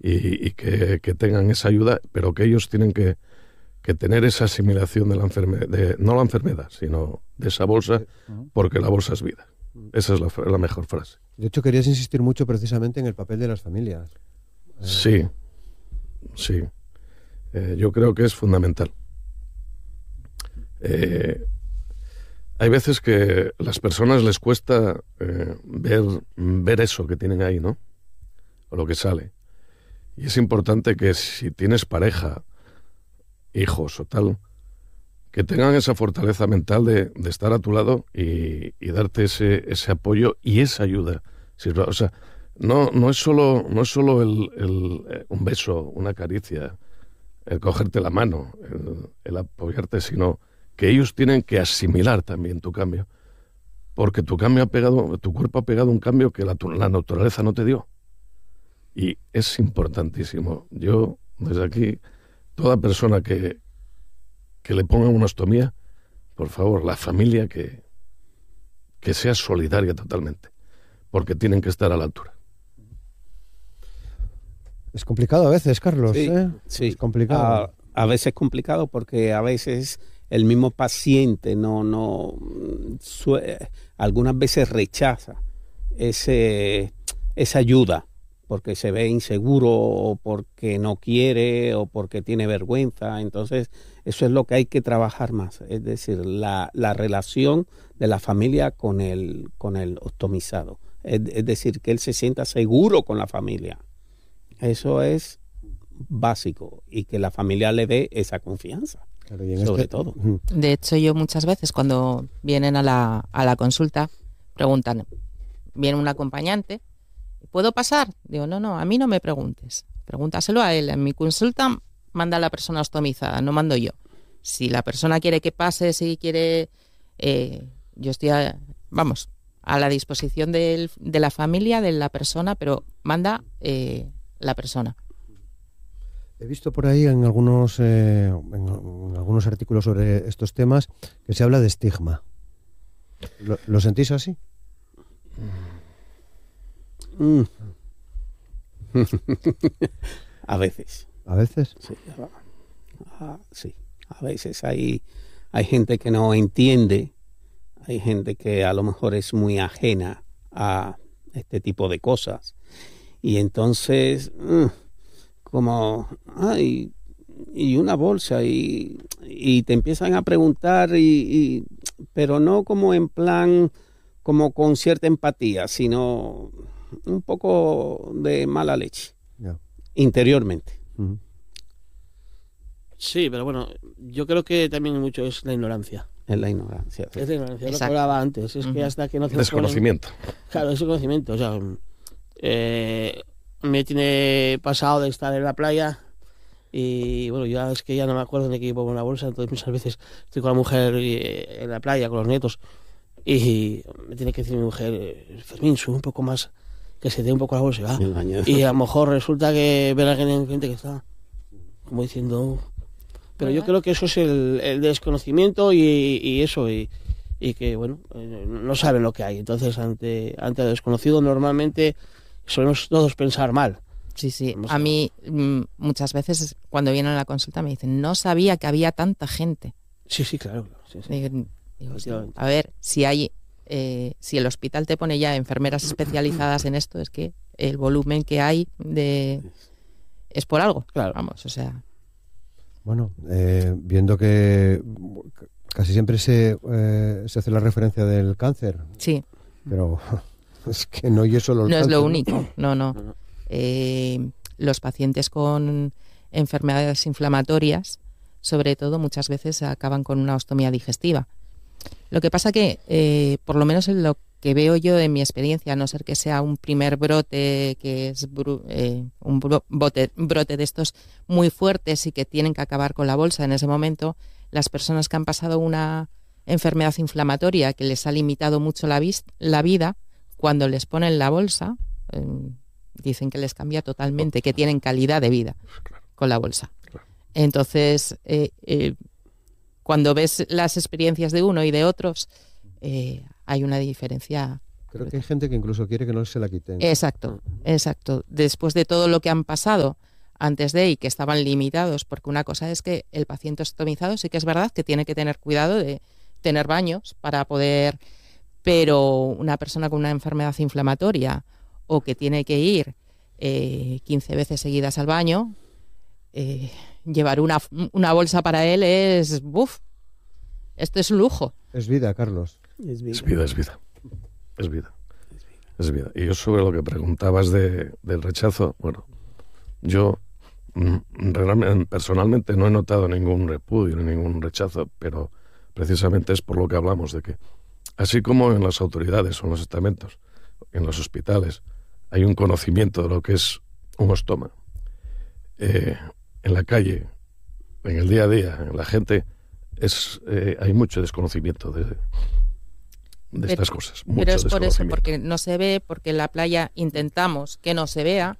y que tengan esa ayuda, pero que ellos tienen que tener esa asimilación de la enfermedad, no la enfermedad, sino de esa bolsa, porque la bolsa es vida. Esa es la mejor frase. De hecho, querías insistir mucho precisamente en el papel de las familias. Sí. Yo creo que es fundamental. Hay veces que a las personas les cuesta ver eso que tienen ahí, ¿no? O lo que sale. Y es importante que si tienes pareja, hijos o tal, que tengan esa fortaleza mental de estar a tu lado y darte ese apoyo y esa ayuda. O sea, no es solo un beso, una caricia, el cogerte la mano, el apoyarte, sino que ellos tienen que asimilar también tu cambio, porque tu cuerpo ha pegado un cambio que la naturaleza no te dio. Y es importantísimo. Yo, desde aquí, toda persona que le pongan una ostomía, por favor, la familia que sea solidaria totalmente, porque tienen que estar a la altura. Es complicado a veces, Carlos. Sí, ¿eh? sí. Es complicado. A veces es complicado porque a veces el mismo paciente algunas veces rechaza esa ayuda porque se ve inseguro o porque no quiere o porque tiene vergüenza. Entonces eso es lo que hay que trabajar más, es decir, la relación de la familia con el ostomizado, es decir, que él se sienta seguro con la familia. Eso es básico y que la familia le dé esa confianza, Claro, y en sobre todo. De hecho, yo muchas veces cuando vienen a la consulta preguntan, viene un acompañante, ¿puedo pasar? Digo, no, a mí no me preguntes, pregúntaselo a él. En mi consulta manda a la persona ostomizada, no mando yo. Si la persona quiere que pase, si quiere, yo estoy a la disposición de la familia, de la persona, pero manda la persona. He visto por ahí en algunos artículos sobre estos temas que se habla de estigma. ¿Lo sentís así? A veces. ¿A veces? Sí, sí. A veces hay gente que no entiende, hay gente que a lo mejor es muy ajena a este tipo de cosas. Y entonces, como, y una bolsa, y te empiezan a preguntar, pero no como en plan, como con cierta empatía, sino un poco de mala leche, interiormente. Uh-huh. Sí, pero bueno, yo creo que también mucho es la ignorancia. Es la ignorancia. Es la ignorancia, lo que Exacto. hablaba antes. Es que hasta que no te Desconocimiento. Claro, es conocimiento. O sea, me tiene pasado de estar en la playa y bueno, yo es que ya no me acuerdo de qué llevo una bolsa, entonces muchas veces estoy con la mujer en la playa, con los nietos, y me tiene que decir mi mujer, Fermín, sube un poco más, que se dé un poco la bolsa. Y a lo mejor resulta que ver a alguien en gente que está como diciendo... Pero yo creo que eso es el desconocimiento y eso, y que, bueno, no saben lo que hay. Entonces, ante el desconocido, normalmente solemos todos pensar mal. Sí. A mí, muchas veces, cuando vienen a la consulta, me dicen, no sabía que había tanta gente. Sí, claro. Sí. Digo, a ver, si el hospital te pone ya enfermeras especializadas en esto, es que el volumen que hay es por algo. Claro. Vamos, o sea... Bueno, viendo que casi siempre se hace la referencia del cáncer. Sí. Pero es que no es solo el cáncer. No es lo único, no. Los pacientes con enfermedades inflamatorias, sobre todo, muchas veces acaban con una ostomía digestiva. Lo que pasa que, por lo menos en lo que veo yo en mi experiencia, a no ser que sea un primer brote, que es un brote de estos muy fuertes y que tienen que acabar con la bolsa en ese momento, las personas que han pasado una enfermedad inflamatoria que les ha limitado mucho la vida, cuando les ponen la bolsa, dicen que les cambia totalmente, que tienen calidad de vida con la bolsa. Entonces, cuando ves las experiencias de uno y de otros, hay una diferencia Creo que hay gente que incluso quiere que no se la quiten. Exacto, exacto. Después de todo lo que han pasado antes de y que estaban limitados, porque una cosa es que el paciente ostomizado sí que es verdad que tiene que tener cuidado de tener baños para poder, pero una persona con una enfermedad inflamatoria o que tiene que ir 15 veces seguidas al baño, llevar una bolsa para él es, esto es un lujo. Es vida, Carlos. Es vida. Es vida. Y yo sobre lo que preguntabas del rechazo, bueno, yo realmente, personalmente no he notado ningún repudio ni ningún rechazo, pero precisamente es por lo que hablamos, de que así como en las autoridades o en los estamentos, en los hospitales, hay un conocimiento de lo que es un ostoma, en la calle, en el día a día, en la gente, hay mucho desconocimiento de estas cosas. Pero es por eso, porque no se ve, porque en la playa intentamos que no se vea.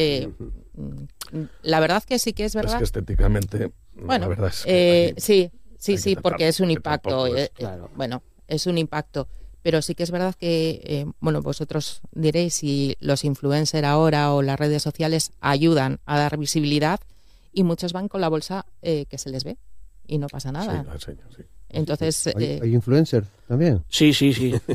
La verdad que sí que es verdad. Es que estéticamente, bueno, la verdad es que sí, porque es un impacto. claro. Bueno, es un impacto. Pero sí que es verdad que, vosotros diréis si los influencers ahora o las redes sociales ayudan a dar visibilidad y muchos van con la bolsa que se les ve y no pasa nada. Sí, la enseña, sí. Entonces, ¿Hay influencers también? Sí. sí.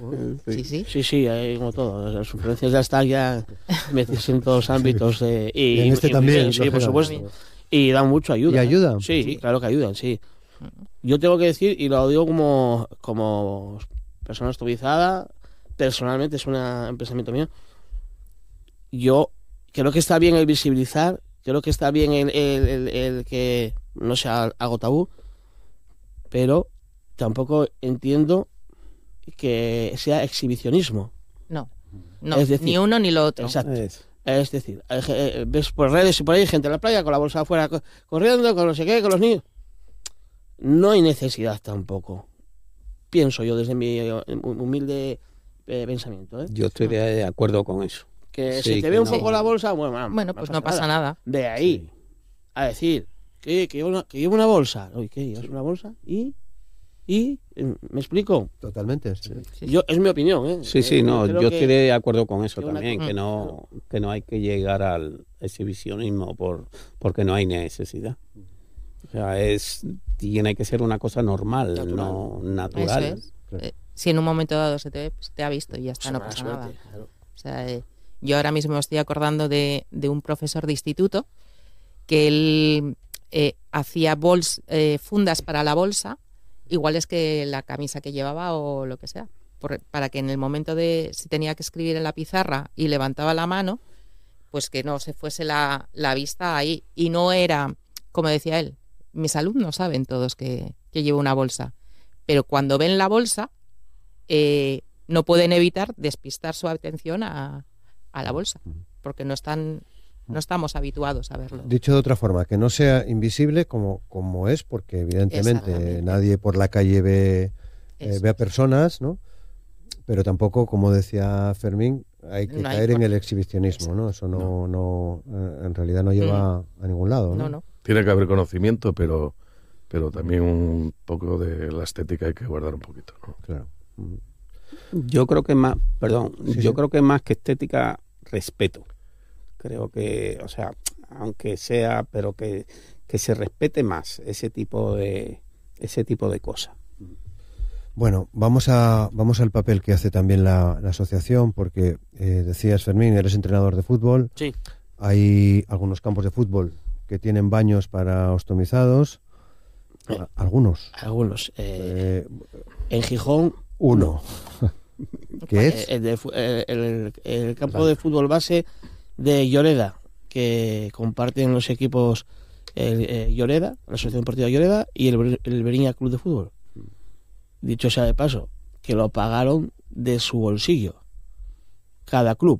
Sí, hay como todo. Las influencias ya están metidas en todos los ámbitos. Y en este también. Sí, por supuesto. Y dan mucha ayuda. ¿Y ayudan? Sí, claro que ayudan, sí. Yo tengo que decir, y lo digo como persona estomizada, personalmente es un pensamiento mío, yo creo que está bien el visibilizar, creo que está bien el que no sea algo tabú, pero tampoco entiendo que sea exhibicionismo. No, Es decir, ni uno ni lo otro. Exacto. Es decir, ves por redes y por ahí gente en la playa con la bolsa afuera corriendo, con no sé qué, con los niños. No hay necesidad tampoco. Pienso yo desde mi humilde pensamiento. Yo estoy de acuerdo con eso. Que Sí, si te que ve un no. poco la bolsa, bueno, Pues no pasa nada. De ahí a decir que llevo una bolsa. Oye, ¿qué? ¿Llevas una bolsa? ¿Y? ¿Me explico? Totalmente. Sí. Es mi opinión. Sí, no, creo yo que- estoy de acuerdo con eso que una también, cosa- que no hay que llegar al exhibicionismo porque no hay necesidad. O sea, tiene que ser una cosa normal, no natural. Eso es. Si en un momento dado se te ha visto y ya está, no Mala pasa suerte, nada. claro. O sea, yo ahora mismo me estoy acordando de un profesor de instituto que él hacía fundas para la bolsa, iguales que la camisa que llevaba o lo que sea, para que en el momento de si tenía que escribir en la pizarra y levantaba la mano, pues que no se fuese la vista ahí. Y no era, como decía él, mis alumnos saben todos que llevo una bolsa, pero cuando ven la bolsa no pueden evitar despistar su atención a la bolsa, porque no estamos habitados a verlo. Dicho de otra forma, que no sea invisible como es, porque evidentemente Exactamente. nadie por la calle ve a personas, ¿no? Pero tampoco, como decía Fermín, hay que No hay caer en por- el exhibicionismo, ¿no? Eso no en realidad no lleva a ningún lado, ¿no? No. Tiene que haber conocimiento, pero también un poco de la estética hay que guardar un poquito, ¿no? Claro. Yo creo que más, Sí, yo sí. creo que más que estética, respeto. Creo que, o sea, aunque sea, pero que se respete más ese tipo de cosas. Bueno, vamos al papel que hace también la asociación, porque decías, Fermín, eres entrenador de fútbol. Sí. Hay algunos campos de fútbol que tienen baños para ostomizados. Algunos. Algunos. En Gijón, Uno. ¿Qué es? el campo de fútbol base de Lloreda, que comparten los equipos Lloreda, la Asociación Deportiva Lloreda y el Beriña Club de Fútbol. Dicho sea de paso, que lo pagaron de su bolsillo cada club.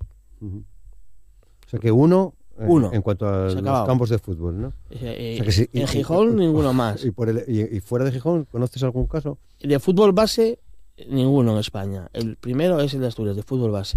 O sea que uno. Uno. En cuanto a Se ha los acabado. campos de fútbol, ¿no? O sea que sí, En Gijón ninguno más. Y fuera de Gijón, ¿conoces algún caso? De fútbol base, ninguno en España. El primero es el de Asturias, de fútbol base.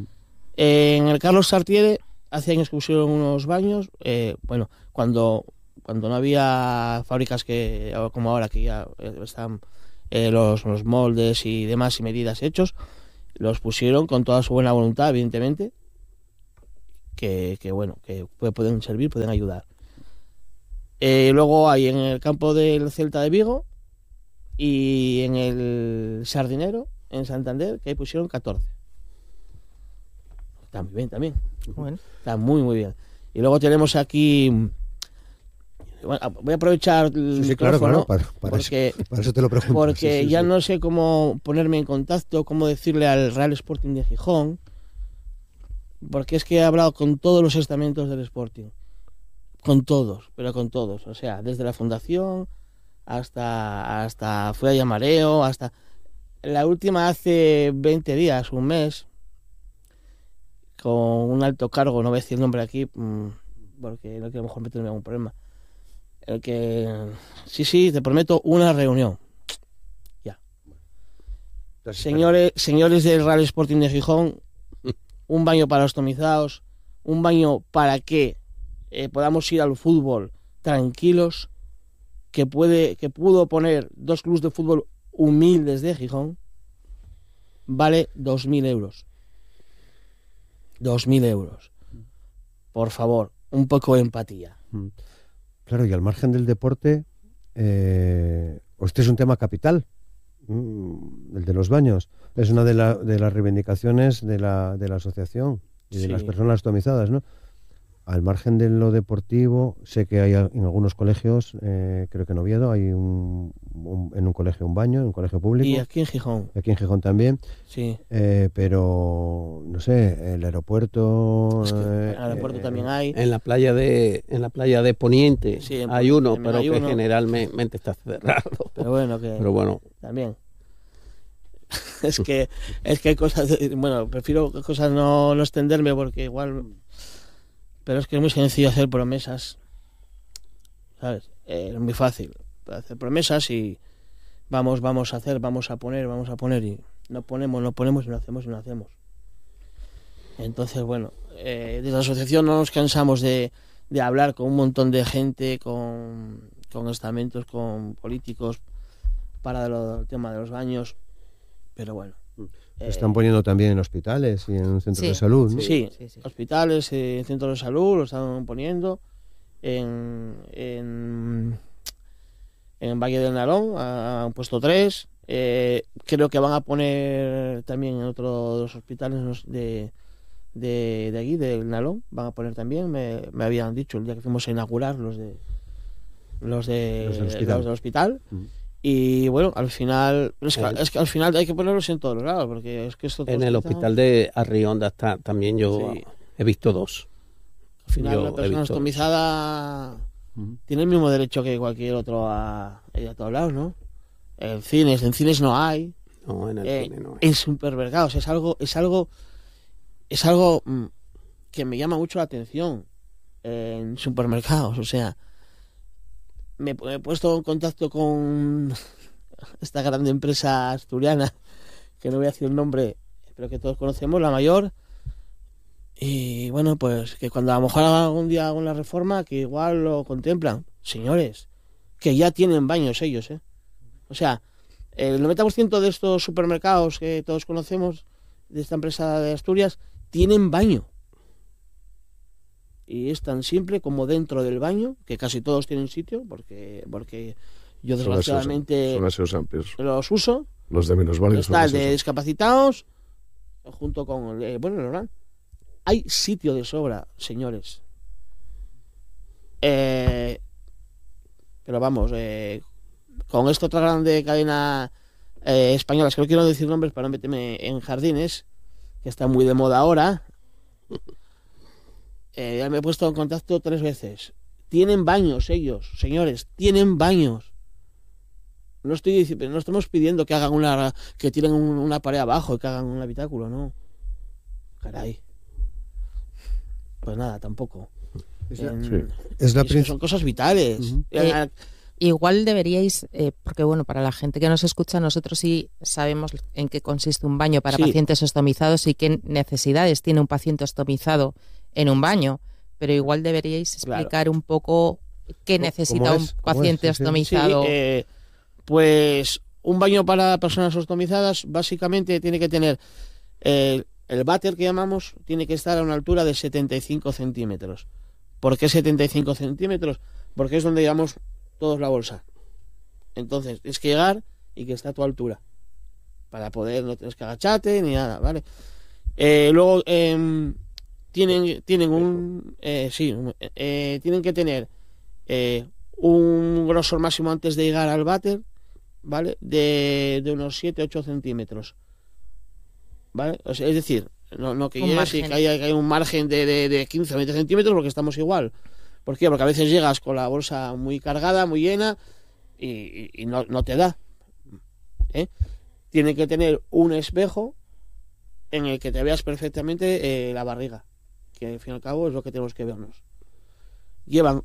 En el Carlos Sartiere hace años que pusieron unos baños, cuando no había fábricas como ahora, que ya están los moldes y demás y medidas hechos, los pusieron con toda su buena voluntad, evidentemente, que bueno, que pueden servir, pueden ayudar. Luego hay en el campo del Celta de Vigo y en el Sardinero, en Santander, que ahí pusieron 14. Está muy bien también. Bueno. Está muy, muy bien. Y luego tenemos aquí... Bueno, voy a aprovechar el Sí, claro, micrófono, para porque, para eso te lo pregunto. porque Sí, sí, ya sí. no sé cómo ponerme en contacto, cómo decirle al Real Sporting de Gijón, porque es que he hablado con todos los estamentos del Sporting, con todos, pero con todos, o sea, desde la fundación hasta fue a Llamareo, hasta la última hace 20 días, un mes, con un alto cargo, no voy a decir el nombre aquí, porque no quiero a lo mejor meterme en algún problema. El que sí, te prometo una reunión. Ya. Señores del Real Sporting de Gijón, un baño para los tomizados, un baño para que podamos ir al fútbol tranquilos, que pudo poner 2 clubes de fútbol humildes de Gijón, vale 2.000 euros. 2.000 euros. Por favor, un poco de empatía. Claro, y al margen del deporte, este es un tema capital, el de los baños. Es una de las reivindicaciones de la asociación y de las personas atomizadas, ¿no? Al margen de lo deportivo, sé que hay en algunos colegios, creo que en Oviedo hay en un colegio un baño, en un colegio público. Y aquí en Gijón. Aquí en Gijón también. Sí. Pero, no sé, el aeropuerto... En el aeropuerto también hay. En la playa de Poniente Sí, hay uno, también pero hay que uno. generalmente está cerrado. Pero bueno, también. es que hay cosas... bueno, prefiero cosas no extenderme porque igual... Pero es que es muy sencillo hacer promesas, ¿sabes? Es muy fácil hacer promesas y vamos a hacer, vamos a poner y no ponemos y no hacemos. Entonces, bueno, desde la asociación no nos cansamos de hablar con un montón de gente, con estamentos, con políticos para el tema de los baños, pero bueno. Se están poniendo también en hospitales y en centros Sí. de salud, ¿no? Sí, hospitales, centros de salud lo están poniendo en Valle del Nalón, han puesto 3. Creo que van a poner también en otros hospitales de aquí, del Nalón, van a poner también, me habían dicho el día que fuimos a inaugurar los del hospital. Y bueno, al final es que al final hay que ponerlos en todos los lados, porque es que esto En el hospital de Arrionda está también Sí. he visto 2. Al final Yo la he persona visto estomizada tiene el mismo derecho que cualquier otro a ir a todos lados, ¿no? En cines no hay. No, en el cine no hay. En supermercados es algo que me llama mucho la atención. En supermercados, o sea, me he puesto en contacto con esta grande empresa asturiana, que no voy a decir el nombre, pero que todos conocemos, la mayor. Y bueno, pues que cuando a lo mejor algún día hagan la reforma, que igual lo contemplan. Señores, que ya tienen baños ellos, ¿eh? O sea, el 90% de estos supermercados que todos conocemos, de esta empresa de Asturias, tienen baño. Y es tan simple como dentro del baño, que casi todos tienen sitio, porque yo desgraciadamente Son aseos amplios. los uso. Los de minusválidos son Está el de aseos. discapacitados, junto con el Orán. Hay sitio de sobra, señores. Pero vamos, con esta otra grande cadena española, es que no quiero decir nombres para no meterme en jardines, que está muy de moda ahora. Ya me he puesto en contacto 3 veces. Tienen baños ellos, señores, tienen baños. No estamos pidiendo que hagan que tiren una pared abajo y que hagan un habitáculo, no. Caray. Pues nada, tampoco. Son cosas vitales. Igual deberíais, porque bueno, para la gente que nos escucha, nosotros sí sabemos en qué consiste un baño para pacientes ostomizados y qué necesidades tiene un paciente ostomizado en un baño, pero igual deberíais explicar un poco qué necesita un paciente ostomizado. Pues un baño para personas ostomizadas básicamente tiene que tener El váter que llamamos tiene que estar a una altura de 75 centímetros. ¿Por qué 75 centímetros? Porque es donde llevamos todos la bolsa. Entonces, tienes que llegar y que esté a tu altura. Para poder, no tienes que agacharte ni nada, ¿vale? Luego, tienen que tener un grosor máximo antes de llegar al váter, ¿vale? De unos 7-8 centímetros. ¿Vale? O sea, es decir, no que llegues y que haya un margen de 15 o 20 centímetros porque estamos igual. ¿Por qué? Porque a veces llegas con la bolsa muy cargada, muy llena y no te da. Tiene que tener un espejo en el que te veas perfectamente la barriga, que al fin y al cabo es lo que tenemos que vernos. Llevan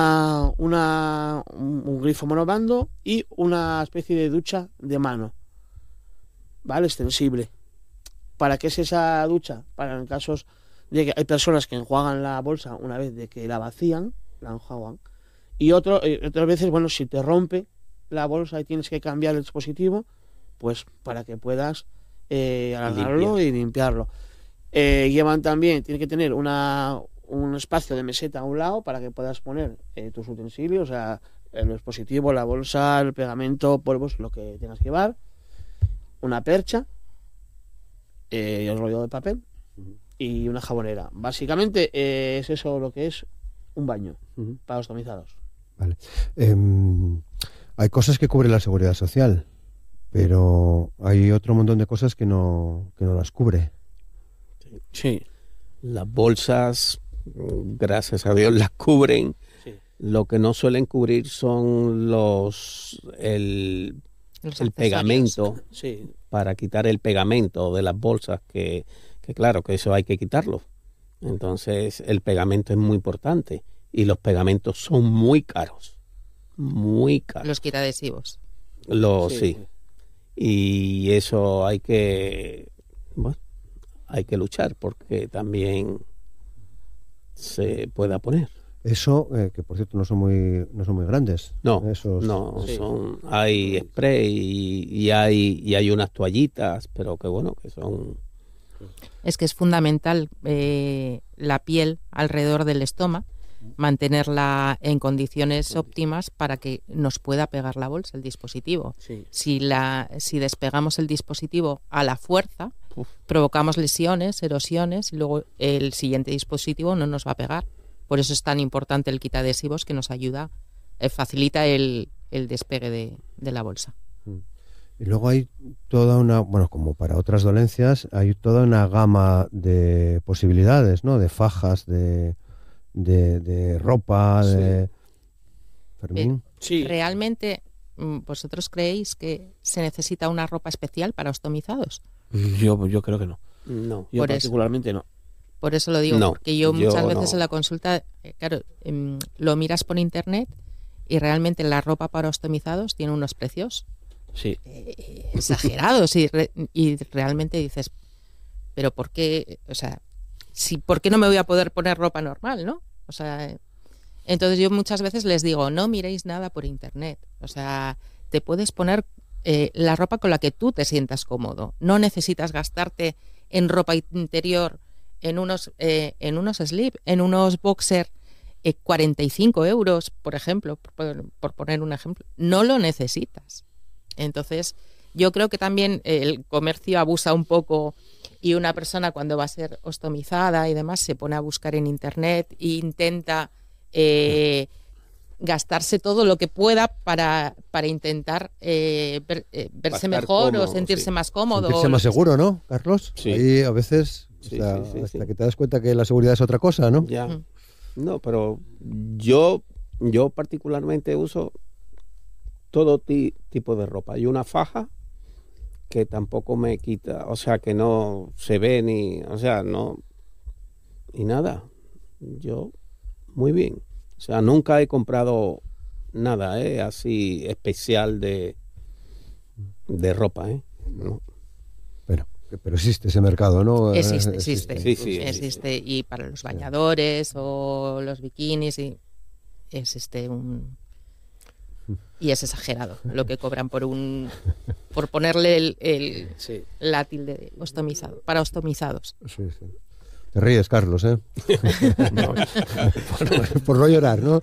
un grifo monobando y una especie de ducha de mano, ¿vale? Extensible. ¿Para qué es esa ducha? Para en casos de que hay personas que enjuagan la bolsa una vez de que la vacían, la enjuagan, y otras veces, bueno, si te rompe la bolsa y tienes que cambiar el dispositivo, pues para que puedas alargarlo y limpiarlo. Llevan también, tiene que tener un espacio de meseta a un lado para que puedas poner tus utensilios, o sea, el dispositivo, la bolsa, el pegamento, polvos, lo que tengas que llevar, una percha, el rollo de papel y una jabonera. Básicamente es eso lo que es un baño para ostomizados. Vale. Hay cosas que cubre la seguridad social, pero hay otro montón de cosas que no las cubre. Sí. Las bolsas, gracias a Dios, las cubren. Sí. Lo que no suelen cubrir son el pegamento, Sí. para quitar el pegamento de las bolsas, que claro, que eso hay que quitarlo. Entonces, el pegamento es muy importante y los pegamentos son muy caros. Muy caros. Los quitadhesivos. Sí. Y eso hay que luchar porque también se pueda poner. Eso, que por cierto no son muy grandes. No, Sí. hay spray y hay unas toallitas, pero que bueno, que son... Es que es fundamental la piel alrededor del estómago, mantenerla en condiciones óptimas para que nos pueda pegar la bolsa, el dispositivo. Sí. Si despegamos el dispositivo a la fuerza, provocamos lesiones, erosiones, y luego el siguiente dispositivo no nos va a pegar. Por eso es tan importante el quitadhesivos, que nos ayuda, facilita el despegue de la bolsa. Y luego hay toda una, bueno, como para otras dolencias, hay toda una gama de posibilidades, ¿no? De fajas, de ropa, Sí. de... Fermín. Sí. ¿Realmente vosotros creéis que se necesita una ropa especial para ostomizados? Yo creo que no. No. Yo Por eso. particularmente no. Por eso lo digo, No, porque yo muchas veces no. en la consulta, claro, lo miras por internet y realmente la ropa para ostomizados tiene unos precios Sí. exagerados y realmente dices, pero ¿por qué? O sea, ¿por qué no me voy a poder poner ropa normal, no? O sea, entonces yo muchas veces les digo, no miréis nada por internet. O sea, te puedes poner la ropa con la que tú te sientas cómodo. No necesitas gastarte en ropa interior, en unos slip, en unos boxer 45 euros, por ejemplo, por poner un ejemplo. No lo necesitas. Entonces, yo creo que también el comercio abusa un poco, y una persona cuando va a ser ostomizada y demás se pone a buscar en internet e intenta gastarse todo lo que pueda para intentar verse Estar mejor cómodo, o sentirse sí. más cómodo. Sentirse más seguro, ¿no, Carlos? Sí. Ahí a veces, Sí, o sea, sí, hasta sí. que te das cuenta que la seguridad es otra cosa, ¿no? Ya. Mm. No, pero yo particularmente uso todo tipo de ropa. Y una faja que tampoco me quita, o sea, que no se ve ni, o sea, no, y nada. Yo, muy bien. O sea, nunca he comprado nada, así especial de ropa, ¿no? Pero existe ese mercado, ¿no? Existe. Sí, Existe. Y para los bañadores o los bikinis, existe un... Y es exagerado lo que cobran por ponerle Sí. la tilde ostomizado, para ostomizados. Sí, sí. Te ríes, Carlos, ¿eh? No, Por no llorar, ¿no?